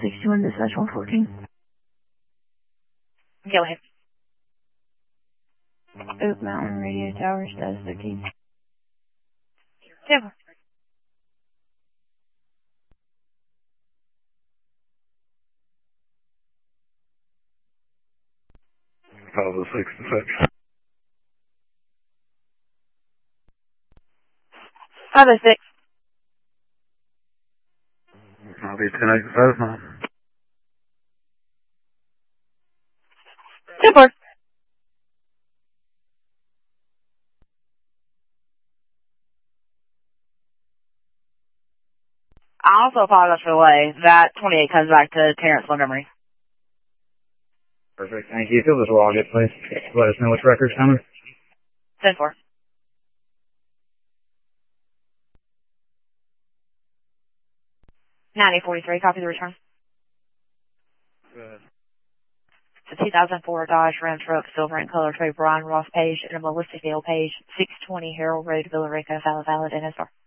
61 dispatch 114. Go ahead. Oak Mountain Radio Tower, status 13. Super. Follow 6 dispatch. 506. I'll be 10 8 status now. Super. I also apologize for the delay. That 28 comes back to Terrence Montgomery. Perfect, thank you. Fill this log it, please. Let us know which record's coming. 10-4. 9043, copy the return. It's a 2004 Dodge Ram truck, silver in color, to Brian Ross Page, and a Melissa Gale Page, 620 Harold Road, Villa Rica, Valid, NSR.